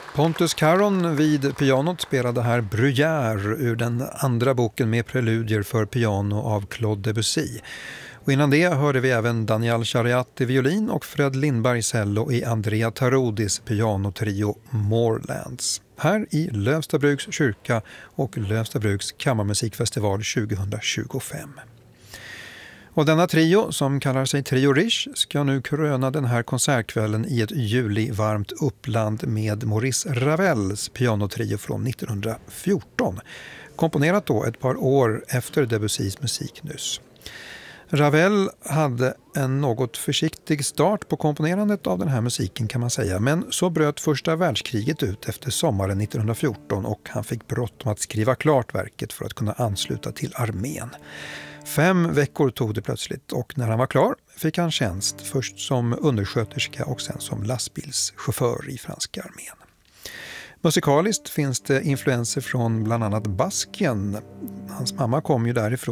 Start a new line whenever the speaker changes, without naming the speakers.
Pontus Caron vid pianot spelade här Bruyère ur den andra boken med preludier för piano av Claude Debussy. Och innan det hörde vi även Daniel Chariat i violin och Fred Lindberg cello i Andrea Tarodis pianotrio Moorlands. Här i Lövstabruks kyrka och Lövstabruks kammarmusikfestival 2025. Och denna trio, som kallar sig Trio Riche, ska nu kröna den här konsertkvällen i ett julivarmt uppland med Maurice Ravels pianotrio från 1914. Komponerat då ett par år efter Debussys musik nyss. Ravel hade en något försiktig start på komponerandet av den här musiken kan man säga, men så bröt första världskriget ut efter sommaren 1914 och han fick bråttom att skriva klart verket för att kunna ansluta till armén. 5 veckor tog det plötsligt och när han var klar fick han tjänst först som undersköterska och sen som lastbilschaufför i franska armén. Musikaliskt finns det influenser från bland annat Baskien. Hans mamma kom ju därifrån.